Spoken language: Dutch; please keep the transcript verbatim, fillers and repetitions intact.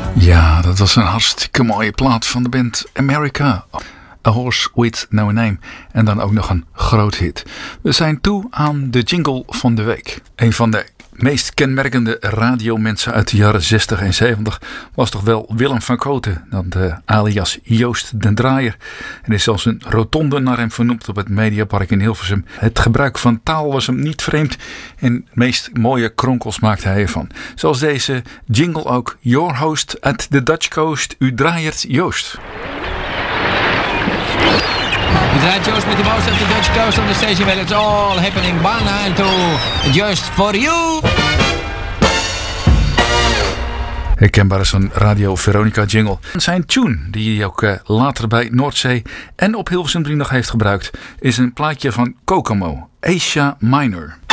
Ja, dat was een hartstikke mooie plaat van de band America. A Horse With No Name. En dan ook nog een groot hit. We zijn toe aan de jingle van de week. Een van de meest kenmerkende radiomensen uit de jaren zestig en zeventig was toch wel Willem van Koten, dan de alias Joost den Draaier. Er is zelfs een rotonde naar hem vernoemd op het Mediapark in Hilversum. Het gebruik van taal was hem niet vreemd en de meest mooie kronkels maakte hij ervan. Zoals deze jingle ook. Your host at the Dutch Coast, u draaiert Joost. We draait Joost met de most of the Dutch Coast on the station where it's all happening one and two. Just for you. Herkenbaar is een Radio Veronica jingle. Zijn tune, die hij ook uh, later bij Noordzee en op Hilversum drie nog heeft gebruikt, is een plaatje van Kokomo, Asia Minor.